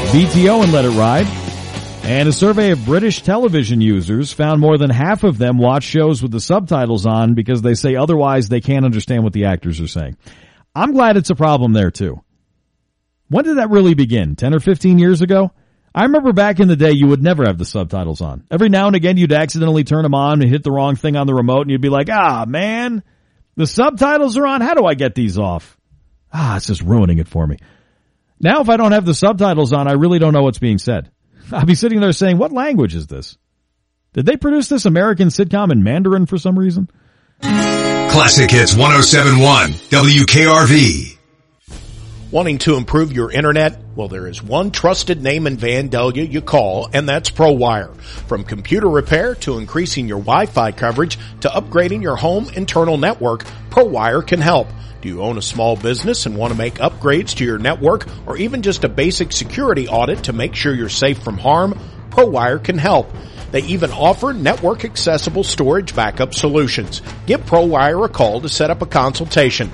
BTO and Let It Ride. And a survey of British television users found more than half of them watch shows with the subtitles on because they say otherwise they can't understand what the actors are saying. I'm glad it's a problem there too. When did that really begin? 10 or 15 years ago? I remember back in the day you would never have the subtitles on. Every now and again you'd accidentally turn them on and hit the wrong thing on the remote and you'd be like, man, the subtitles are on. How do I get these off? It's just ruining it for me. Now if I don't have the subtitles on, I really don't know what's being said. I'll be sitting there saying, what language is this? Did they produce this American sitcom in Mandarin for some reason? Classic Hits 107.1 WKRV. Wanting to improve your internet? Well, there is one trusted name in Vandalia you call, and that's ProWire. From computer repair to increasing your Wi-Fi coverage to upgrading your home internal network, ProWire can help. Do you own a small business and want to make upgrades to your network or even just a basic security audit to make sure you're safe from harm? ProWire can help. They even offer network-accessible storage backup solutions. Give ProWire a call to set up a consultation.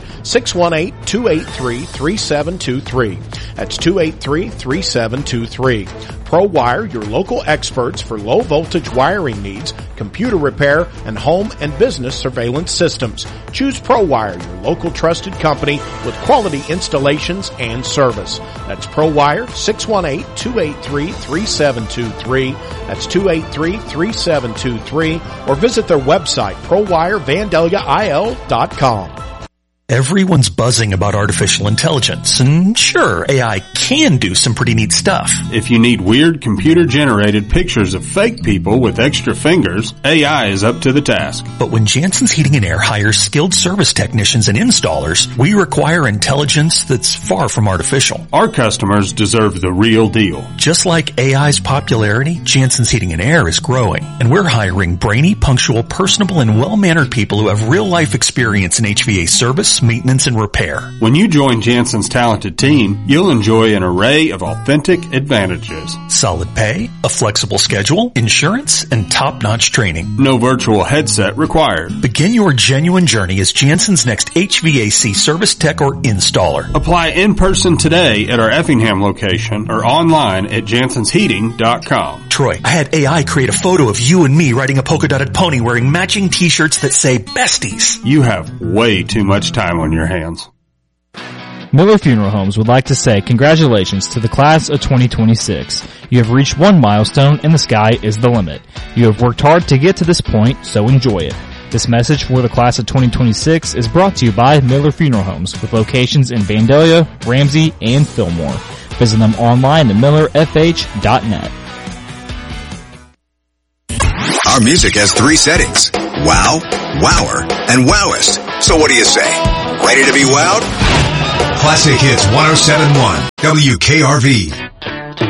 618-283-3723. That's 283-3723. ProWire, your local experts for low-voltage wiring needs, computer repair, and home and business surveillance systems. Choose ProWire, your local trusted company with quality installations and service. That's ProWire, 618-283-3723. That's 283-3723. Or visit their website, ProWireVandaliaIL.com. Everyone's buzzing about artificial intelligence, and sure, AI can do some pretty neat stuff. If you need weird computer-generated pictures of fake people with extra fingers, AI is up to the task. But when Jansen's Heating and Air hires skilled service technicians and installers, we require intelligence that's far from artificial. Our customers deserve the real deal. Just like AI's popularity, Jansen's Heating and Air is growing, and we're hiring brainy, punctual, personable, and well-mannered people who have real-life experience in HVAC service, maintenance, and repair. When you join Jansen's talented team, you'll enjoy an array of authentic advantages. Solid pay, a flexible schedule, insurance, and top-notch training. No virtual headset required. Begin your genuine journey as Jansen's next HVAC service tech or installer. Apply in person today at our Effingham location or online at jansensheating.com. Troy, I had AI create a photo of you and me riding a polka-dotted pony wearing matching t-shirts that say besties. You have way too much time on your hands. Miller Funeral Homes would like to say congratulations to the class of 2026. You have reached one milestone and the sky is the limit. You have worked hard to get to this point, so enjoy it. This message for the class of 2026 is brought to you by Miller Funeral Homes with locations in Vandalia, Ramsey, and Fillmore. Visit them online at millerfh.net. Our music has 3 settings: wow, wower, and wowest. So what do you say? Ready to be wowed? Classic Hits 107.1 WKRV.